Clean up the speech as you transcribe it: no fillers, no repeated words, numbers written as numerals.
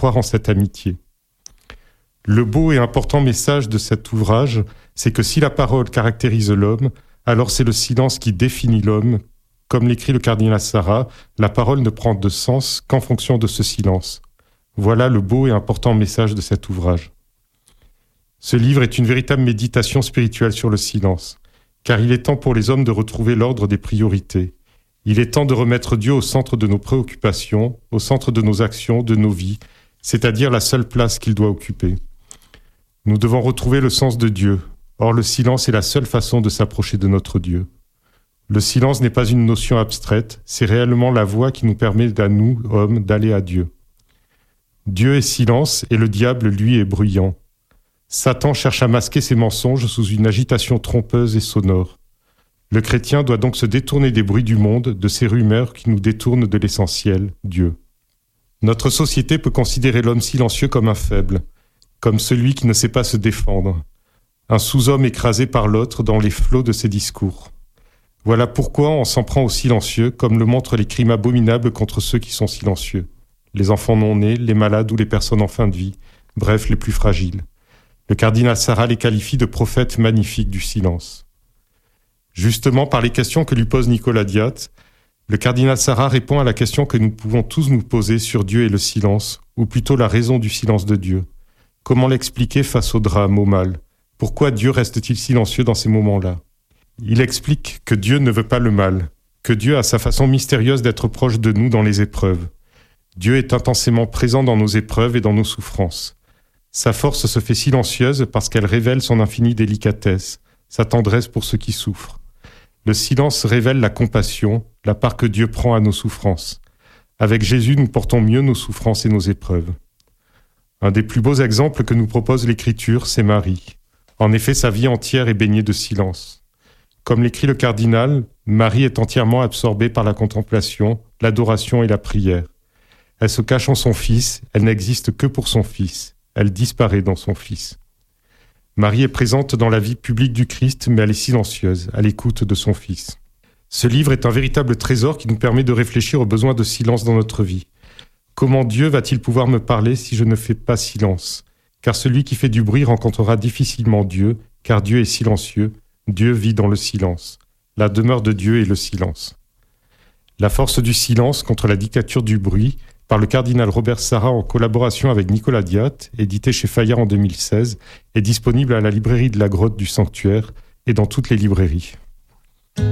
croire en cette amitié. Le beau et important message de cet ouvrage, c'est que si la parole caractérise l'homme, alors c'est le silence qui définit l'homme. Comme l'écrit le cardinal Sarah, la parole ne prend de sens qu'en fonction de ce silence. Voilà le beau et important message de cet ouvrage. Ce livre est une véritable méditation spirituelle sur le silence, car il est temps pour les hommes de retrouver l'ordre des priorités. Il est temps de remettre Dieu au centre de nos préoccupations, au centre de nos actions, de nos vies, c'est-à-dire la seule place qu'il doit occuper. Nous devons retrouver le sens de Dieu. Or, le silence est la seule façon de s'approcher de notre Dieu. Le silence n'est pas une notion abstraite, c'est réellement la voie qui nous permet à nous, hommes, d'aller à Dieu. Dieu est silence et le diable, lui, est bruyant. Satan cherche à masquer ses mensonges sous une agitation trompeuse et sonore. Le chrétien doit donc se détourner des bruits du monde, de ces rumeurs qui nous détournent de l'essentiel, Dieu. Notre société peut considérer l'homme silencieux comme un faible, comme celui qui ne sait pas se défendre, un sous-homme écrasé par l'autre dans les flots de ses discours. Voilà pourquoi on s'en prend aux silencieux, comme le montrent les crimes abominables contre ceux qui sont silencieux. Les enfants non-nés, les malades ou les personnes en fin de vie, bref, les plus fragiles. Le cardinal Sarah les qualifie de prophètes magnifiques du silence. Justement, par les questions que lui pose Nicolas Diat, le cardinal Sarah répond à la question que nous pouvons tous nous poser sur Dieu et le silence, ou plutôt la raison du silence de Dieu. Comment l'expliquer face au drame, au mal ? Pourquoi Dieu reste-t-il silencieux dans ces moments-là ? Il explique que Dieu ne veut pas le mal, que Dieu a sa façon mystérieuse d'être proche de nous dans les épreuves. Dieu est intensément présent dans nos épreuves et dans nos souffrances. Sa force se fait silencieuse parce qu'elle révèle son infinie délicatesse, sa tendresse pour ceux qui souffrent. Le silence révèle la compassion, la part que Dieu prend à nos souffrances. Avec Jésus, nous portons mieux nos souffrances et nos épreuves. Un des plus beaux exemples que nous propose l'Écriture, c'est Marie. En effet, sa vie entière est baignée de silence. Comme l'écrit le cardinal, Marie est entièrement absorbée par la contemplation, l'adoration et la prière. Elle se cache en son Fils, elle n'existe que pour son Fils. Elle disparaît dans son Fils. Marie est présente dans la vie publique du Christ, mais elle est silencieuse, à l'écoute de son Fils. Ce livre est un véritable trésor qui nous permet de réfléchir aux besoins de silence dans notre vie. Comment Dieu va-t-il pouvoir me parler si je ne fais pas silence ? Car celui qui fait du bruit rencontrera difficilement Dieu, car Dieu est silencieux, Dieu vit dans le silence. La demeure de Dieu est le silence. La force du silence contre la dictature du bruit, par le cardinal Robert Sarah en collaboration avec Nicolas Diat, édité chez Fayard en 2016, est disponible à la librairie de la Grotte du Sanctuaire et dans toutes les librairies.